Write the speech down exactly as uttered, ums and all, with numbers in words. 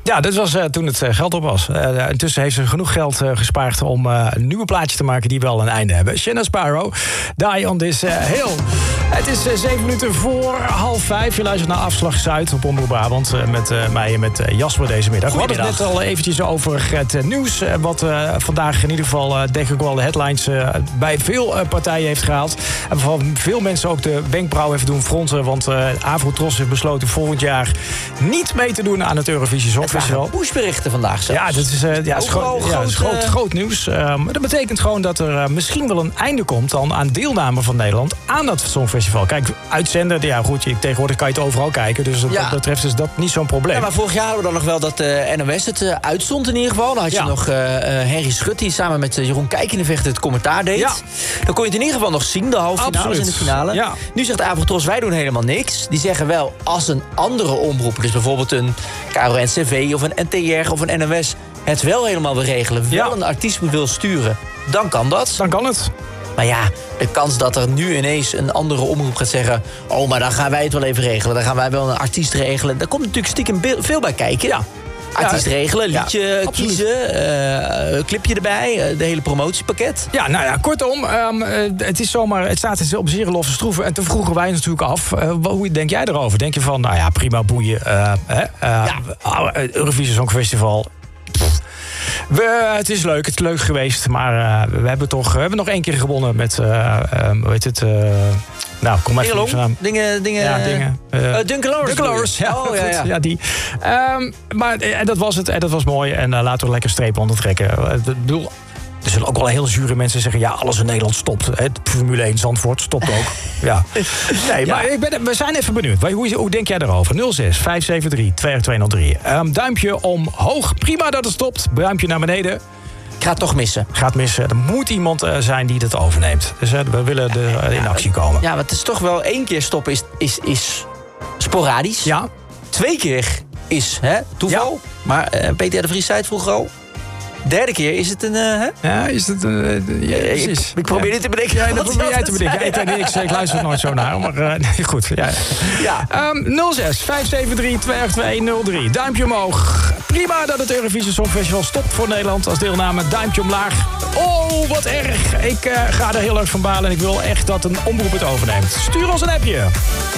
Ja, dit was uh, toen het uh, geld op was. Uh, intussen heeft ze genoeg geld uh, gespaard om uh, een nieuwe plaatje te maken die wel een einde hebben. Shannon Sparrow, Die on This uh, Hill. Het is uh, zeven minuten voor half vijf. Je luistert naar Afslag Zuid op Omroep Brabant uh, met uh, mij en met uh, Jasper deze middag. We hadden het net al eventjes over het uh, nieuws. Uh, wat uh, vandaag in ieder geval, uh, denk ik wel, de headlines uh, bij veel uh, partijen heeft gehaald. En waarvan veel mensen ook de wenkbrauw even doen fronsen. Want uh, Afro-Tros heeft besloten volgend jaar niet mee te doen aan het Eurovisie Songfestival. Pushberichten vandaag zelfs. Ja, dat is, uh, ja, is, groot, groot, ja, is groot, uh... groot nieuws. Um, dat betekent gewoon dat er uh, misschien wel een einde komt dan aan deelname van Nederland aan dat Songfestival. Kijk, uitzender, ja goed, je, tegenwoordig kan je het overal kijken. Dus wat ja. dat betreft is dat niet zo'n probleem. Ja, maar vorig jaar hadden we dan nog wel dat de uh, N O S het uh, uitstond in ieder geval. Dan had je ja. nog uh, uh, Henry Schut die samen met uh, Jeroen Kijkenvecht het commentaar deed. Ja. Dan kon je het in ieder geval nog zien, de halve finales en de finale. Ja. Nu zegt Afro-Tros, wij doen helemaal niks. Die zeggen wel, als een andere omroep, dus bijvoorbeeld een K R O N C V of een N T R of een N O S, het wel helemaal wil regelen, wel ja. een artiest wil sturen, dan kan dat. Dan kan het. Maar ja, de kans dat er nu ineens een andere omroep gaat zeggen, oh, maar dan gaan wij het wel even regelen, dan gaan wij wel een artiest regelen. Daar komt natuurlijk stiekem veel bij kijken. Ja. Artiest ja, regelen, liedje ja, kiezen, uh, clipje erbij, uh, de hele promotiepakket. Ja, nou ja, kortom, um, uh, het is zomaar, het staat op zeer losse stroeven. En toen vroegen wij natuurlijk af, uh, hoe denk jij erover? Denk je van, nou ja, prima boeien, uh, uh, ja. uh, Eurovisie Songfestival. We, het is leuk, het is leuk geweest, maar uh, we hebben toch, we hebben nog één keer gewonnen met, uh, um, hoe heet het? Uh, nou, kom maar even naam. Dingen, dingen. Ja, dingen. Uh, uh, Duncan Lawrence. Duncan Lawrence, ja, oh, ja, ja. ja, die. Um, maar en dat was het, en dat was mooi. En uh, laten we lekker strepen onder trekken. Uh, ik bedoel, er zullen ook wel heel zure mensen zeggen, ja, alles in Nederland stopt. Hè? Formule één Zandvoort stopt ook. Ja. Nee, ja. maar ik ben, we zijn even benieuwd. Hoe, hoe denk jij daarover? nul zes vijf zeven drie twee twee nul drie. Um, duimpje omhoog. Prima dat het stopt. Duimpje naar beneden. Ik ga het toch missen. Gaat missen. Er moet iemand uh, zijn die het overneemt. Dus uh, we willen er uh, in actie komen. Ja, maar het is toch wel één keer stoppen is, is, is sporadisch. Ja. Twee keer is hè, toeval. Ja. Maar uh, Peter de Vries zei het vroeger al. Derde keer is het een... Uh, hè? Ja, is het een... Uh, ja, ik, ik probeer ja. dit te bedenken. Ja, dat probeer jij te bedenken. Ik, ik, ik, ik luister er nooit zo naar, maar uh, nee, goed. Ja. Ja. Um, nul zes vijf zeven drie twee twee nul drie. Duimpje omhoog. Prima dat het Eurovisie Songfestival stopt voor Nederland als deelname. Duimpje omlaag. Oh, wat erg. Ik uh, ga er heel erg van balen en ik wil echt dat een omroep het overneemt. Stuur ons een appje.